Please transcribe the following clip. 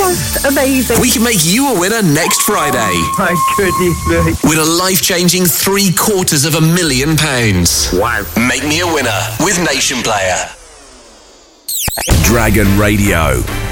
just amazing. We can make you a winner next Friday. Oh, my goodness me. With a life-changing £750,000. Wow. Make me a winner with Nation Player. Dragon Radio.